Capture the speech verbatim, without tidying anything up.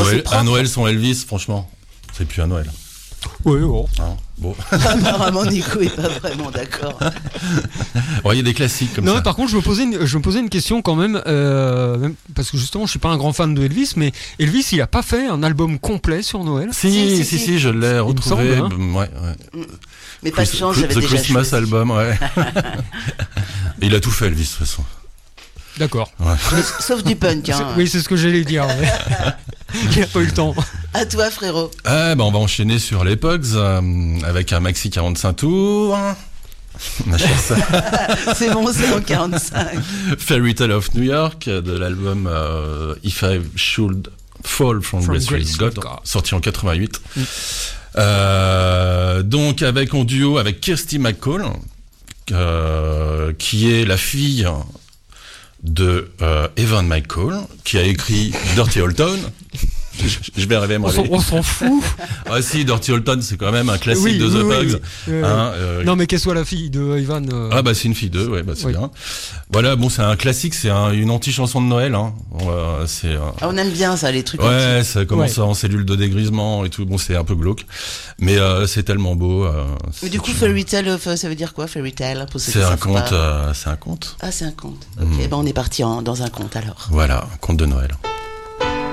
Noël, propre. un Noël sans Elvis, franchement, c'est plus un Noël. Oui, bon. Hein, bon. Apparemment, Nico est pas vraiment d'accord. Bon, il y a des classiques comme Non, ça. mais par contre, je me posais une, je me posais une question quand même, euh, même parce que justement, je suis pas un grand fan de Elvis, mais Elvis, il a pas fait un album complet sur Noël. Si, Si, si, si, si, si. je l'ai retrouvé. semble, hein. Ouais, ouais. Mais pas de Chris- chance, The j'avais déjà Christmas choisi. Album, ouais. Et il a tout fait, Elvis, de toute façon. D'accord. Ouais. Sauf du punk, hein. C'est- Oui, c'est ce que j'allais dire. Ouais. Il a pas eu le temps. À toi, frérot. Ah, bah, on va enchaîner sur les Pogs euh, avec un maxi quarante-cinq tours. Ma chère sœur. C'est bon, c'est en quarante-cinq. Fairy Tale of New York de l'album euh, If I Should Fall from, From Grace Grace with God, with God. sorti en quatre-vingt-huit. Mm. Euh, donc avec en duo avec Kirsty MacColl, euh, qui est la fille de euh, Evan McCall, qui a écrit Dirty Old Town. je, je vais arriver à me On s'en, réveiller. on s'en fout. Ah si, Dirty Old Town, c'est quand même un classique Oui, de The oui, oui, Pogs. oui. Euh, Hein, euh, Non, mais qu'elle soit la fille de Ivan. euh, Ah bah c'est une fille d'eux, ouais, bah c'est Oui. bien. Voilà, bon c'est un classique, c'est un, une anti-chanson de Noël. Hein. Euh, c'est euh, Ah, on aime bien ça, les trucs ouais, antiques. ça commence Ouais. en cellule de dégrisement et tout. Bon, c'est un peu glauque, mais euh, c'est tellement beau. Euh, Mais c'est du coup, une- Fairy Tale, of- ça veut dire quoi, Fairy Tale pour ceux qui c'est un savent conte, pas. euh, c'est un conte. Ah, c'est un conte. Ok, Mhm. ben on est parti en- dans un conte alors. Voilà, un conte de Noël.